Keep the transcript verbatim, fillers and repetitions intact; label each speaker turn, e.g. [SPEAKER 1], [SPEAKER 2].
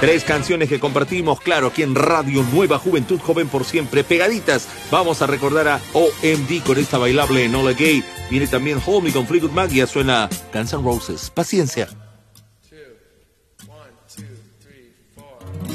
[SPEAKER 1] Tres canciones que compartimos, claro, aquí en Radio Nueva Juventud, joven por siempre, pegaditas. Vamos a recordar a O M D con esta bailable Enola Gay. Viene también Hold Me con Fleetwood Mac y ya suena Guns N' Roses. Paciencia.